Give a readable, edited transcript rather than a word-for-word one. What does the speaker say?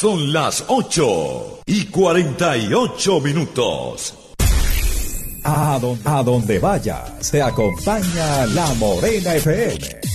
Son las 8:48. A donde vaya, se acompaña La Morena FM.